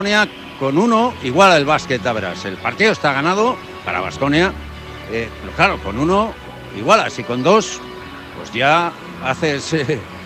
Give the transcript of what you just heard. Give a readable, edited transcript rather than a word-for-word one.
Con uno igual el Básquet, a verás. El partido está ganado para Baskonia, pero claro, con uno igualas y con dos, pues ya haces